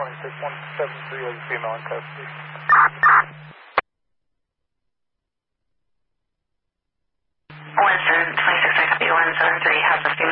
26173 as a female in custody. Winston 26373 has a female